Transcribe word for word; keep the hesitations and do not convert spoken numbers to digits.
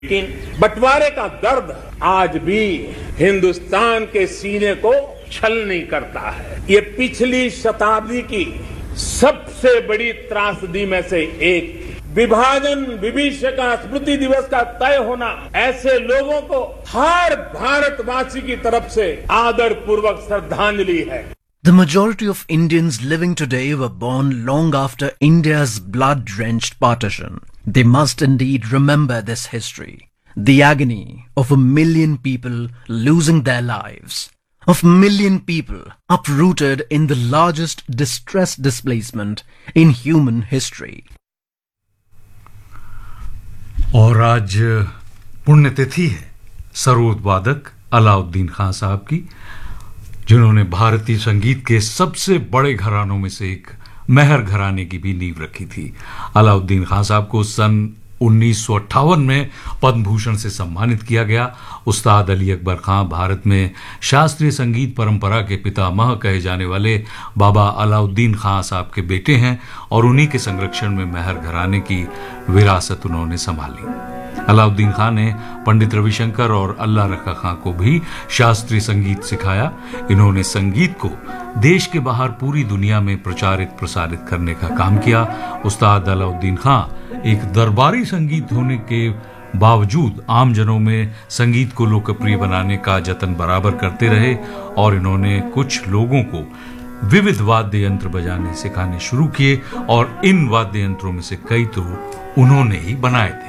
लेकिन बंटवारे का दर्द आज भी हिंदुस्तान के सीने को छल नहीं करता है। ये पिछली शताब्दी की सबसे बड़ी त्रासदी में से एक थी। विभाजन विभीषिका स्मृति दिवस का तय होना ऐसे लोगों को हर भारतवासी की तरफ से आदर पूर्वक श्रद्धांजलि है। The majority of Indians living today were born long after India's blood-drenched partition. They must indeed remember this history, the agony of a million people losing their lives, of million people uprooted in the largest distress displacement in human history. और आज पुण्यतिथि है सरोद वादक अलाउद्दीन खां साहब की, जिन्होंने भारतीय संगीत के सबसे बड़े घरानों में से एक मेहर घराने की भी नींव रखी थी। अलाउद्दीन खां साहब को सन उन्नीस सौ अट्ठावन में पद्म भूषण से सम्मानित किया गया। उस्ताद अली अकबर खां भारत में शास्त्रीय संगीत परंपरा के पितामह कहे जाने वाले बाबा अलाउद्दीन खां साहब के बेटे हैं और उन्हीं के संरक्षण में मेहर घराने की विरासत उन्होंने संभाली। अलाउद्दीन खां ने पंडित रविशंकर और अल्लाह रखा खां को भी शास्त्रीय संगीत सिखाया। इन्होंने संगीत को देश के बाहर पूरी दुनिया में प्रचारित प्रसारित करने का काम किया। उस्ताद अलाउद्दीन खां एक दरबारी संगीत होने के बावजूद आमजनों में संगीत को लोकप्रिय बनाने का जतन बराबर करते रहे और इन्होंने कुछ लोगों को विविध वाद्य यंत्र बजाने सिखाने शुरू किए और इन वाद्य यंत्रों में से कई तो उन्होंने ही बनाए थे।